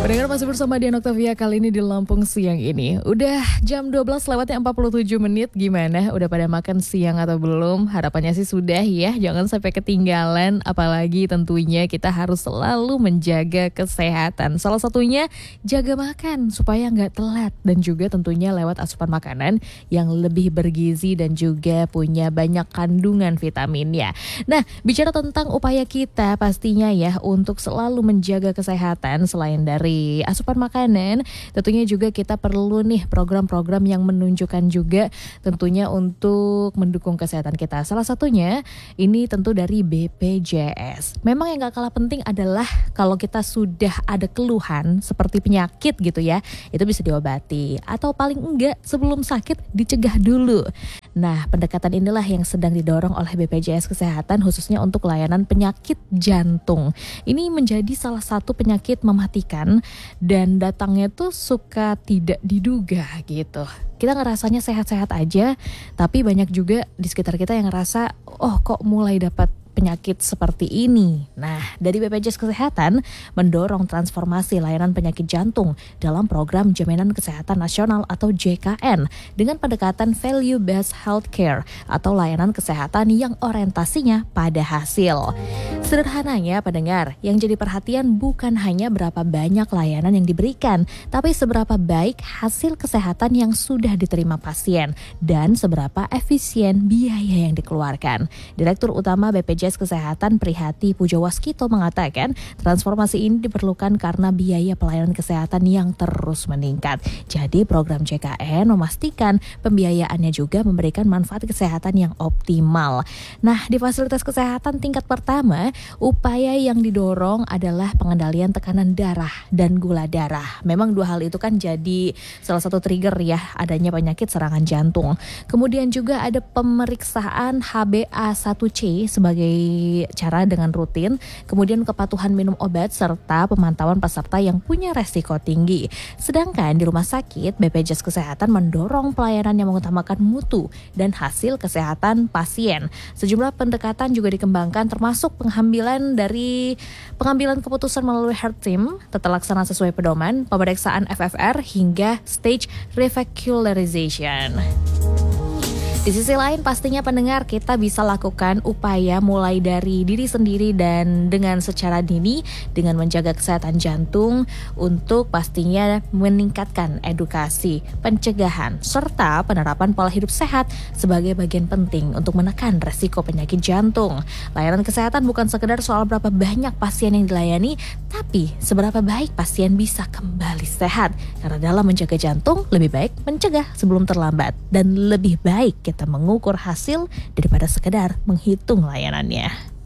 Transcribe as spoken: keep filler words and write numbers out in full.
Pendengar masih bersama Dian Octavia kali ini di Lampung siang ini. Udah jam dua belas lewatnya empat puluh tujuh menit. Gimana? Udah pada makan siang atau belum? Harapannya sih sudah ya. Jangan sampai ketinggalan. Apalagi tentunya kita harus selalu menjaga kesehatan. Salah satunya jaga makan supaya nggak telat. Dan juga tentunya lewat asupan makanan yang lebih bergizi dan juga punya banyak kandungan vitaminnya. Nah, bicara tentang upaya kita pastinya ya untuk selalu menjaga kesehatan selain dari asupan makanan, tentunya juga kita perlu nih program-program yang menunjukkan juga tentunya untuk mendukung kesehatan kita. Salah satunya ini tentu dari B P J S. Memang yang gak kalah penting adalah kalau kita sudah ada keluhan seperti penyakit gitu ya, itu bisa diobati atau paling enggak sebelum sakit dicegah dulu. Nah, pendekatan inilah yang sedang didorong oleh B P J S Kesehatan khususnya untuk layanan penyakit jantung. Ini menjadi salah satu penyakit mematikan dan datangnya tuh suka tidak diduga gitu. Kita ngerasanya sehat-sehat aja, tapi banyak juga di sekitar kita yang ngerasa, oh kok mulai dapat penyakit seperti ini. Nah, dari B P J S Kesehatan mendorong transformasi layanan penyakit jantung dalam program Jaminan Kesehatan Nasional atau J K N dengan pendekatan Value Based Healthcare atau layanan kesehatan yang orientasinya pada hasil. Sederhananya pendengar, yang jadi perhatian bukan hanya berapa banyak layanan yang diberikan, tapi seberapa baik hasil kesehatan yang sudah diterima pasien dan seberapa efisien biaya yang dikeluarkan. Direktur Utama B P J S Kesehatan Prihati Pujawaskito mengatakan transformasi ini diperlukan karena biaya pelayanan kesehatan yang terus meningkat. Jadi program J K N memastikan pembiayaannya juga memberikan manfaat kesehatan yang optimal. Nah, di fasilitas kesehatan tingkat pertama, upaya yang didorong adalah pengendalian tekanan darah dan gula darah. Memang dua hal itu kan jadi salah satu trigger ya adanya penyakit serangan jantung. Kemudian juga ada pemeriksaan H b A satu C sebagai cara dengan rutin, kemudian kepatuhan minum obat serta pemantauan peserta yang punya resiko tinggi. Sedangkan di rumah sakit, B P J S Kesehatan mendorong pelayanan yang mengutamakan mutu dan hasil kesehatan pasien. Sejumlah pendekatan juga dikembangkan termasuk pengambilan dari pengambilan keputusan melalui heart team, tata laksana sesuai pedoman, pemeriksaan F F R hingga stage revascularization. Di sisi lain pastinya pendengar kita bisa lakukan upaya mulai dari diri sendiri dan dengan secara dini dengan menjaga kesehatan jantung untuk pastinya meningkatkan edukasi, pencegahan, serta penerapan pola hidup sehat sebagai bagian penting untuk menekan resiko penyakit jantung. Layanan kesehatan bukan sekedar soal berapa banyak pasien yang dilayani, tapi seberapa baik pasien bisa kembali sehat. Karena dalam menjaga jantung lebih baik mencegah sebelum terlambat dan lebih baik kita mengukur hasil daripada sekedar menghitung layanannya.